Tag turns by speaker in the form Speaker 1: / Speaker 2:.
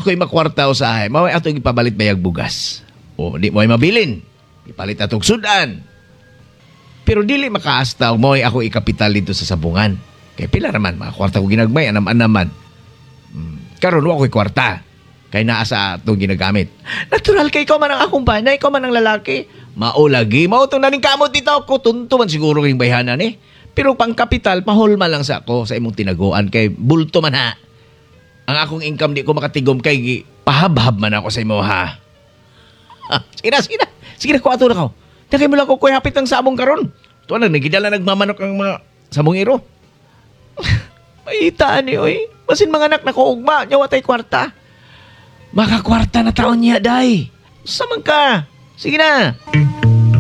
Speaker 1: ako'y makwarta usahay, maway atong ipabalit bayag bugas. O di mo ay mabilin. Ipalit atong sudan. Pero dili makaasta mo ay ako ikapital dito sa sabungan. Kaya pila naman, mga kwarta ko ginagmay, anam-anaman. Karon wa ako'y kwarta. Kaya naa sa itong ginagamit. Natural kay ikaw man ang akong bana, ikaw man ang lalaki. Maulagi, mautong naning kamot dito ako. Tunto man siguro kayong bayhanan eh. Pero pang kapital, pahulma lang sa ako sa imong tinaguan. Kay bulto man ha. Ang akong income di ko makatigom kay pahabhab man ako sa imo ha. Sige na, sige na. Sige na, kuwato na ko. Nakay mo lang ko kuya hapit ang samong karon. Tuwa lang, nagidala nagmamanok ang mga samong iro. Maitaan ni, oy. Masin mga anak na kuugma, nyawa tay kwarta. Makakwarta na taon niya, day. Saman ka. Sige na.